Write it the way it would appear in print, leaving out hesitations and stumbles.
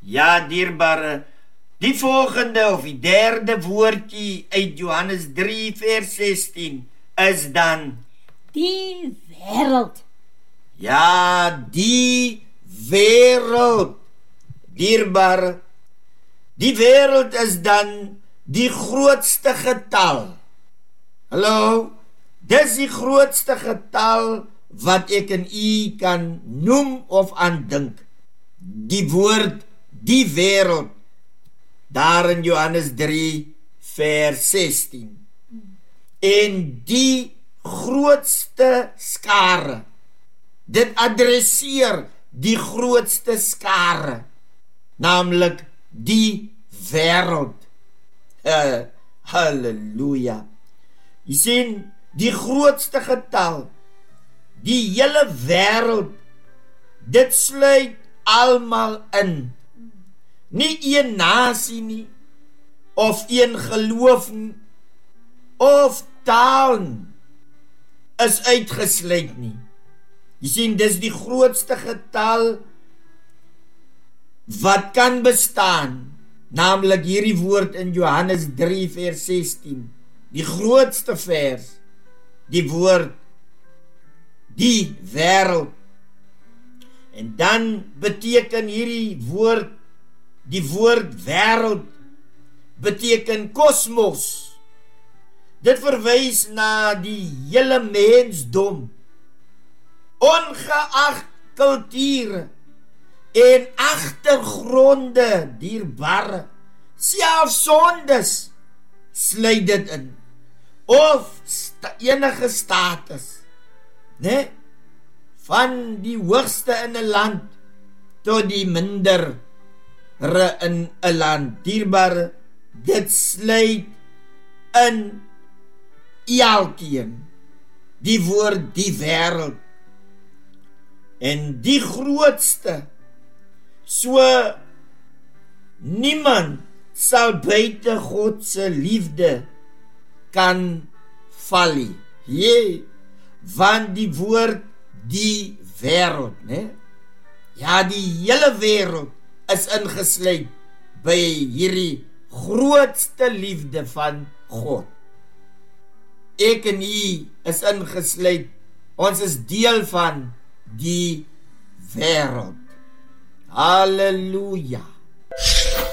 Ja, dierbare, die volgende of die derde woordjie uit Johannes 3 vers 16 is dan Die wêreld. ja, die wêreld. Dierbare, die wêreld is dan die grootste getal. Hallo, dis die grootste getal wat ek en u kan noem of aandink. Die woord, die wêreld, daar in Johannes 3 vers 16. En die grootste skare, dit adresseer die grootste skare, naamlik die wêreld. Halleluja. Jy sien, die grootste getal, die hele wêreld, dit sluit almal in. Nie een nasie nie, of een geloof nie, of taal is uitgesluit nie. Jy sien, dis die grootste getal wat kan bestaan, naamlik hierdie woord in Johannes 3 vers 16, die grootste vers, die woord, die wêreld. En dan beteken hierdie woord, die woord wêreld, beteken kosmos. Dit verwys na die hele mensdom, ongeag kulture en agtergronde, dierbare, selfs sondes sluit dit in, of enige status, né? Van die hoogste in 'n land tot die mindere in 'n land, dierbare, dit sluit in elkeen, die woord die wêreld, en die grootste, so niemand sal buite God se liefde kan val nie, want die woord die wêreld, né? Ja, die hele wêreld is ingesluit by hierdie grootste liefde van God. Ek en u is ingesluit, ons is deel van die wêreld. Halleluja.